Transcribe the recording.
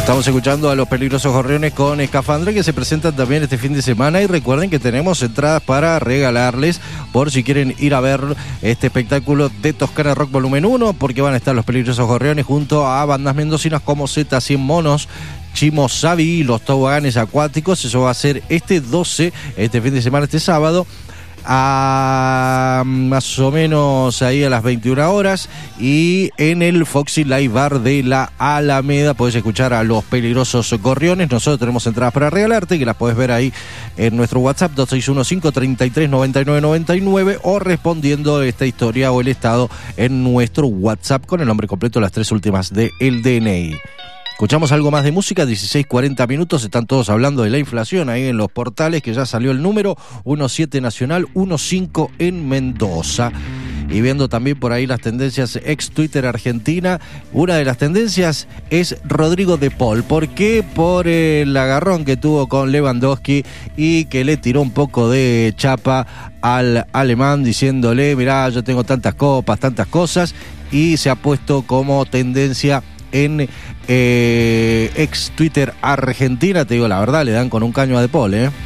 Estamos escuchando a los Peligrosos Gorriones con Escafandra, que se presentan también este fin de semana, y recuerden que tenemos entradas para regalarles por si quieren ir a ver este espectáculo de Toscana Rock Volumen 1, porque van a estar los Peligrosos Gorriones junto a bandas mendocinas como Z100 Monos, Chimo Savi y los Toboganes Acuáticos. Eso va a ser este 12, este fin de semana, este sábado, a más o menos ahí a las 21 horas, y en el Foxy Live Bar de la Alameda podés escuchar a los Peligrosos Gorriones. Nosotros tenemos entradas para regalarte, que las podés ver ahí en nuestro WhatsApp 2615339999, o respondiendo esta historia o el estado en nuestro WhatsApp con el nombre completo, las 3 últimas de el DNI. Escuchamos algo más de música, 16:40 minutos, están todos hablando de la inflación ahí en los portales, que ya salió el número, 1.7 nacional, 1.5 en Mendoza. Y viendo también por ahí las tendencias ex Twitter Argentina, una de las tendencias es Rodrigo de Paul. ¿Por qué? Por el agarrón que tuvo con Lewandowski y que le tiró un poco de chapa al alemán diciéndole, mirá, yo tengo tantas copas, tantas cosas, y se ha puesto como tendencia en ex Twitter Argentina. Te digo la verdad, le dan con un caño a De Paul,